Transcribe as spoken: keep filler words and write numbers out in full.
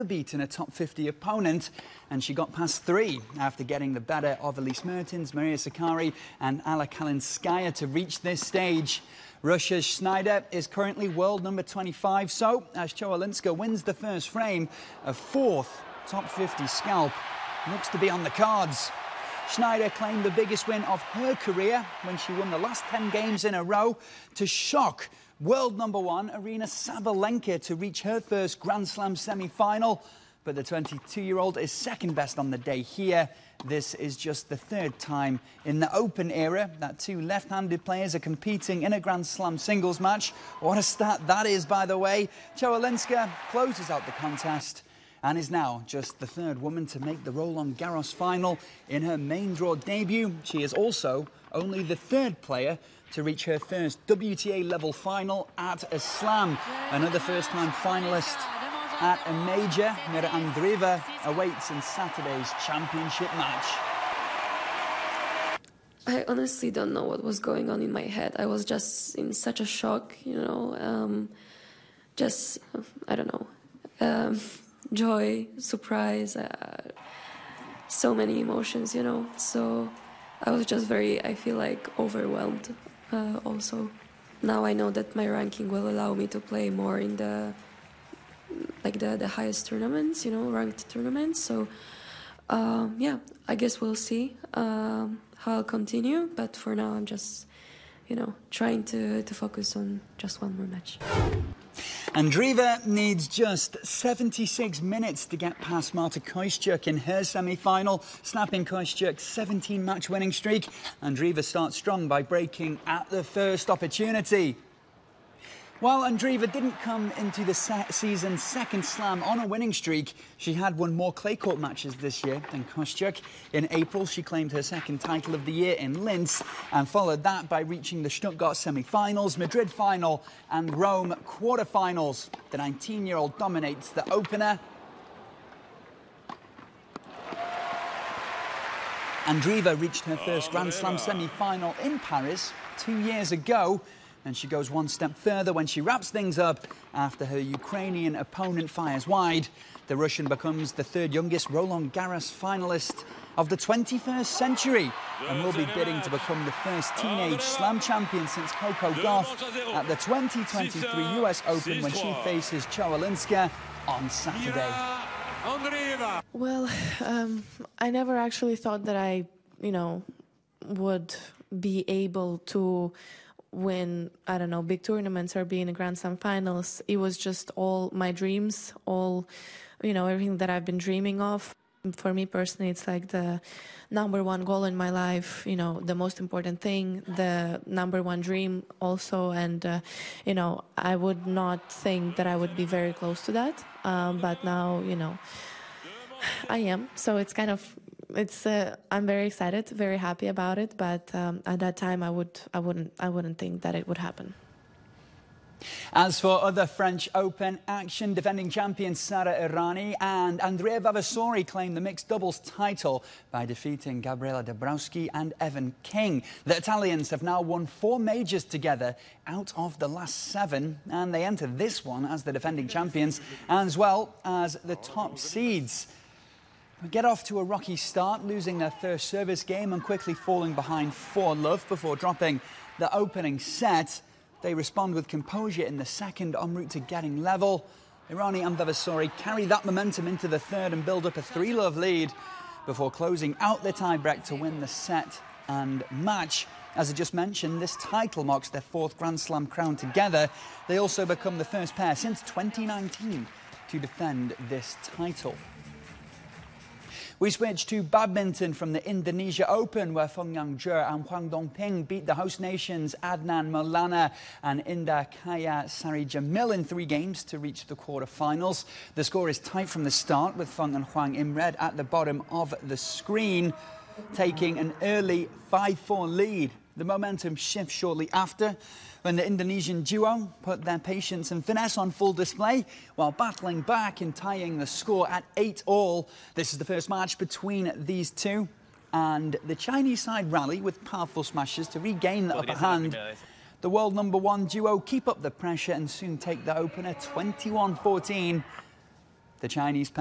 beaten a top fifty opponent, and she got past three after getting the better of Elise Mertens, Maria Sakkari and Alla Kalinskaya to reach this stage. Russia's Schneider is currently world number twenty-five, so as Chowalinska wins the first frame, a fourth top fifty scalp looks to be on the cards. Schneider claimed the biggest win of her career when she won the last ten games in a row to shock world number one Aryna Sabalenka to reach her first Grand Slam semi-final. But the twenty-two-year-old is second best on the day here. This is just the third time in the Open era that two left-handed players are competing in a Grand Slam singles match. What a stat that is, by the way. Chowalinska closes out the contest and is now just the third woman to make the Roland Garros final in her main draw debut. She is also only the third player to reach her first W T A level final at a slam. Another first-time finalist at a major, Mira Andreeva, awaits in Saturday's championship match. I honestly don't know what was going on in my head. I was just in such a shock, you know, um, just, I don't know, um, joy, surprise, uh, so many emotions, you know. So I was just very, I feel like, overwhelmed uh, also. Now I know that my ranking will allow me to play more in the like the, the highest tournaments, you know, ranked tournaments. So, um, yeah, I guess we'll see um, how I'll continue. But for now, I'm just, you know, trying to, to focus on just one more match. Andreeva needs just seventy-six minutes to get past Marta Kostyuk in her semi-final, snapping Kostyuk's seventeen-match winning streak. Andreeva starts strong by breaking at the first opportunity. While Andreeva didn't come into the se season's second slam on a winning streak, she had won more clay court matches this year than Kostyuk. In April, she claimed her second title of the year in Linz and followed that by reaching the Stuttgart semi-finals, Madrid final and Rome quarter-finals. The nineteen-year-old dominates the opener. Andreeva reached her first Grand Slam semi-final in Paris two years ago, and she goes one step further when she wraps things up after her Ukrainian opponent fires wide. The Russian becomes the third youngest Roland Garros finalist of the twenty-first century and will be bidding to become the first teenage slam champion since Coco Gauff at the twenty twenty-three U S Open when she faces Chowalinska on Saturday. Well, um, I never actually thought that I, you know, would be able to win, I don't know, big tournaments or be in the Grand Slam finals. It was just all my dreams, all, you know, everything that I've been dreaming of. For me personally, it's like the number one goal in my life, you know, the most important thing, the number one dream also. And, uh, you know, I would not think that I would be very close to that. Um, but now, you know, I am. So it's kind of, It's. Uh, I'm very excited, very happy about it. But um, at that time, I would, I wouldn't, I wouldn't think that it would happen. As for other French Open action, defending champions Sara Errani and Andrea Vavasori claimed the mixed doubles title by defeating Gabriela Dabrowski and Evan King. The Italians have now won four majors together out of the last seven, and they enter this one as the defending champions as well as the top seeds. We get off to a rocky start, losing their first service game and quickly falling behind four love before dropping the opening set. They respond with composure in the second, en route to getting level. Errani and Vavasori carry that momentum into the third and build up a three love lead before closing out the tiebreak to win the set and match. As I just mentioned, this title marks their fourth Grand Slam crown together. They also become the first pair since twenty nineteen to defend this title. We switch to badminton from the Indonesia Open, where Feng Yangjie and Huang Dongping beat the host nations Adnan Maulana and Indah Kaya Sarijamil in three games to reach the quarterfinals. The score is tight from the start, with Feng and Huang in red at the bottom of the screen, taking an early five four lead. The momentum shifts shortly after, when the Indonesian duo put their patience and finesse on full display while battling back and tying the score at eight all. This is the first match between these two, and the Chinese side rally with powerful smashes to regain the upper hand. The world number one duo keep up the pressure and soon take the opener twenty-one fourteen. The Chinese